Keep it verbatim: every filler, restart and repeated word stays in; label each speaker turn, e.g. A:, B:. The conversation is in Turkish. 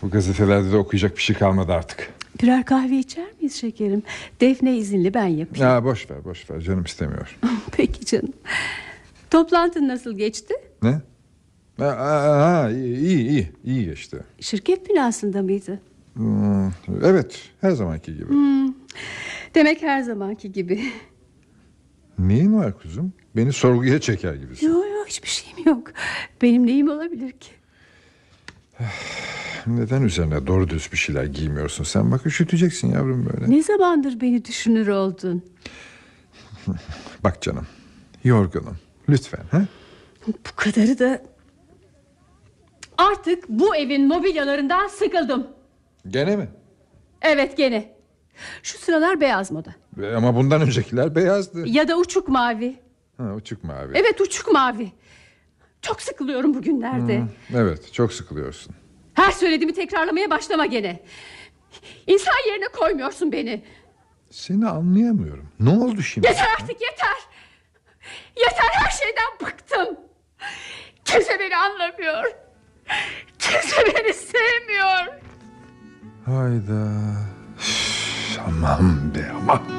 A: Bu gazetelerde de okuyacak bir şey kalmadı artık.
B: Birer kahve içer miyiz şekerim? Defne izinli, ben yapayım.
A: Ya boş ver boş ver, canım istemiyor.
B: Peki canım. Toplantın nasıl geçti?
A: Ne? Ha, ha, iyi iyi iyi iyi geçti.
B: Şirket binasında mıydı?
A: Hmm, evet, her zamanki gibi.
B: Hmm, demek her zamanki gibi.
A: Neyin var kuzum? Beni sorguya çeker gibisin.
B: Yok yok, hiçbir şeyim yok. Benim neyim olabilir ki?
A: Neden üzerine doğru düz bir şeyler giymiyorsun? Sen bak, üşüteceksin yavrum böyle.
B: Ne zamandır beni düşünür oldun?
A: Bak canım, yorgunum. Lütfen. Ha?
B: Bu kadarı da... Artık bu evin mobilyalarından sıkıldım.
A: Gene mi?
B: Evet, gene. Şu sıralar beyaz moda.
A: Ama bundan öncekiler beyazdı.
B: Ya da uçuk mavi.
A: Ha, uçuk mavi.
B: Evet, uçuk mavi. Çok sıkılıyorum bugünlerde.
A: Hmm, evet, çok sıkılıyorsun.
B: Her söylediğimi tekrarlamaya başlama gene. İnsan yerine koymuyorsun beni.
A: Seni anlayamıyorum. Ne oldu şimdi?
B: Yeter artık, yeter. Yeter, her şeyden bıktım. Kimse beni anlamıyor. Kimse beni sevmiyor.
A: Hayda. Üf, aman be aman.